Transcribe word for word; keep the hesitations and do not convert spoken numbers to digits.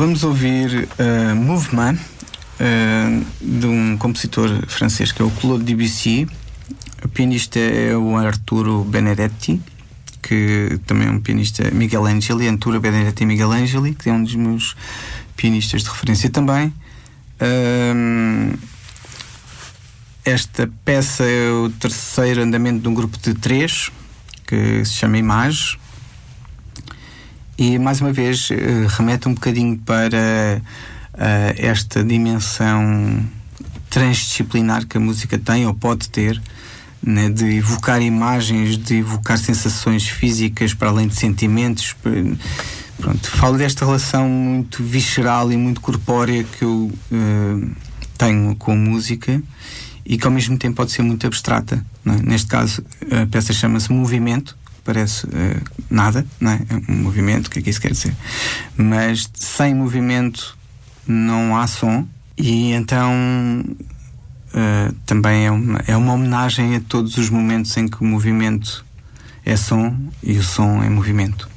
vamos ouvir uh, Mouvement, uh, de um compositor francês que é o Claude Debussy. O pianista é o Arturo Benedetti, que também é um pianista, Miguel Angeli, Arturo Benedetti e Miguel Angeli, que é um dos meus pianistas de referência também. Uh, esta peça é o terceiro andamento de um grupo de três, que se chama Image. E, mais uma vez, remete um bocadinho para uh, esta dimensão transdisciplinar que a música tem, ou pode ter, né, de evocar imagens, de evocar sensações físicas para além de sentimentos. Pronto, falo desta relação muito visceral e muito corpórea que eu uh, tenho com a música e que, ao mesmo tempo, pode ser muito abstrata, né? Neste caso, a peça chama-se Movimento. Parece uh, nada, não é? É um movimento, o que é que isso quer dizer? Mas sem movimento não há som, e então uh, também é uma, é uma homenagem a todos os momentos em que o movimento é som e o som é movimento.